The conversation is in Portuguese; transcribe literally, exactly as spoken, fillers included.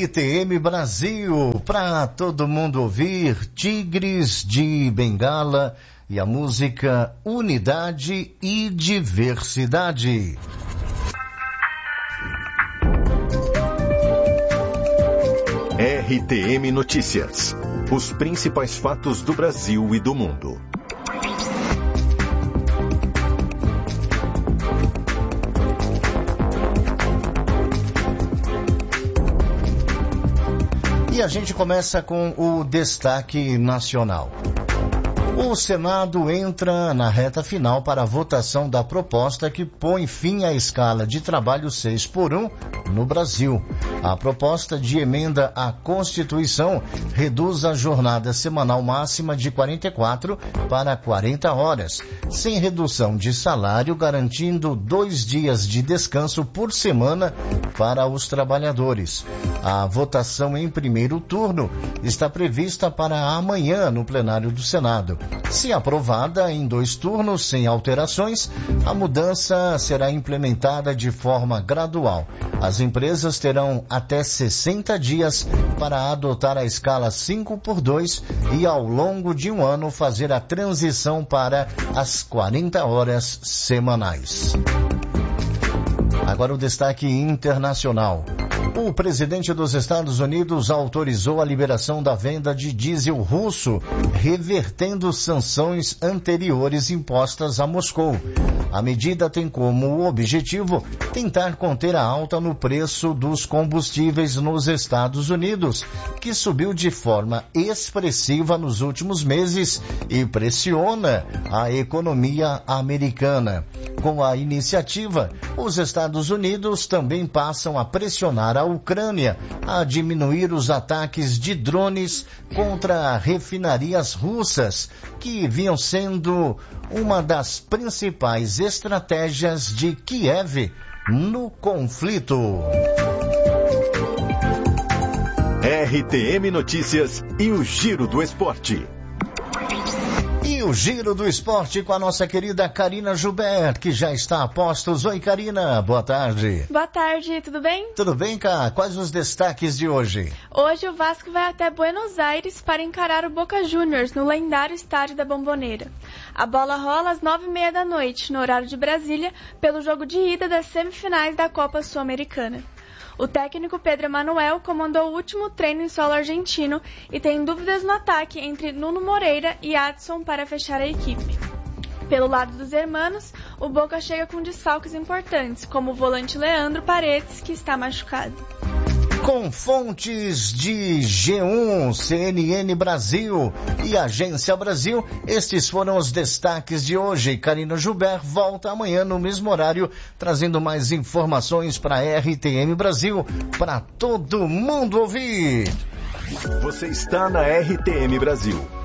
R T M Brasil, para todo mundo ouvir, Tigres de Bengala e a música Unidade e Diversidade. R T M Notícias. Os principais fatos do Brasil e do mundo. E a gente começa com o destaque nacional. O Senado entra na reta final para a votação da proposta que põe fim à escala de trabalho seis por um no Brasil. A proposta de emenda à Constituição reduz a jornada semanal máxima de quarenta e quatro para quarenta horas, sem redução de salário, garantindo dois dias de descanso por semana para os trabalhadores. A votação em primeiro turno está prevista para amanhã no plenário do Senado. Se aprovada em dois turnos sem alterações, a mudança será implementada de forma gradual. As empresas terão até sessenta dias para adotar a escala cinco por dois e, ao longo de um ano, fazer a transição para as quarenta horas semanais. Agora o destaque internacional. O presidente dos Estados Unidos autorizou a liberação da venda de diesel russo, revertendo sanções anteriores impostas a Moscou. A medida tem como objetivo tentar conter a alta no preço dos combustíveis nos Estados Unidos, que subiu de forma expressiva nos últimos meses e pressiona a economia americana. Com a iniciativa, os Estados Unidos também passam a pressionar a Ucrânia a diminuir os ataques de drones contra refinarias russas, que vinham sendo uma das principais estratégias de Kiev no conflito. R T M Notícias e o Giro do Esporte. E o Giro do Esporte com a nossa querida Karina Joubert, que já está a postos. Oi, Karina, boa tarde. Boa tarde, tudo bem? Tudo bem, Cá? Quais os destaques de hoje? Hoje o Vasco vai até Buenos Aires para encarar o Boca Juniors no lendário estádio da Bombonera. A bola rola às nove e meia da noite, no horário de Brasília, pelo jogo de ida das semifinais da Copa Sul-Americana. O técnico Pedro Emanuel comandou o último treino em solo argentino e tem dúvidas no ataque entre Nuno Moreira e Adson para fechar a equipe. Pelo lado dos hermanos, o Boca chega com desfalques importantes, como o volante Leandro Paredes, que está machucado. Com fontes de G um, C N N Brasil e Agência Brasil, estes foram os destaques de hoje. Karina Joubert volta amanhã no mesmo horário, trazendo mais informações para a R T M Brasil, para todo mundo ouvir. Você está na R T M Brasil.